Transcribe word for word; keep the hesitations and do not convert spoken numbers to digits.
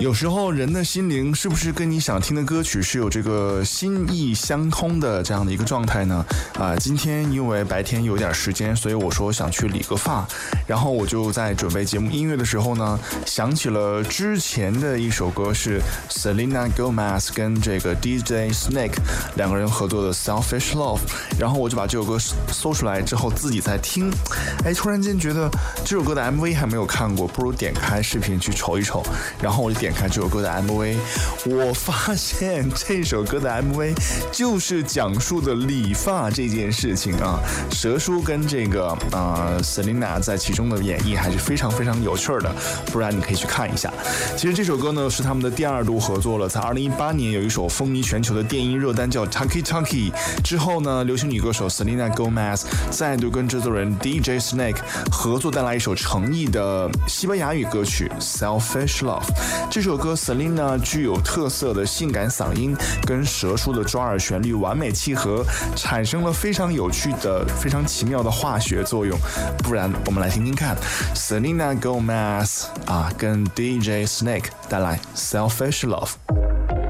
有时候人的心灵是不是跟你想听的歌曲是有这个心意相通的这样的一个状态呢？啊、呃，今天因为白天有点时间，所以我说想去理个发，然后我就在准备节目音乐的时候呢，想起了之前的一首歌是 Selena Gomez 跟这个 D J Snake 两个人合作的 Selfish Love， 然后我就把这首歌搜出来之后自己在听，哎，突然间觉得这首歌的 M V 还没有看过，不如点开视频去瞅一瞅，然后我就点开这首歌的 M V， 我发现这首歌的 M V 就是讲述的理发这件事情啊。蛇叔跟这个呃 Selena 在其中的演绎还是非常非常有趣的，不然你可以去看一下。其实这首歌呢是他们的第二度合作了，在二零一八年有一首风靡全球的电音热单叫 Taki Taki， 之后呢，流行女歌手 Selena Gomez 再度跟制作人 D J Snake 合作，带来一首诚意的西班牙语歌曲 Selfish Love。这首歌 Selena 具有特色的性感嗓音跟蛇叔的抓耳旋律完美契合，产生了非常有趣的非常奇妙的化学作用。不然我们来听听看 Selena Gomez 啊跟 D J Snake 带来 Selfish Love。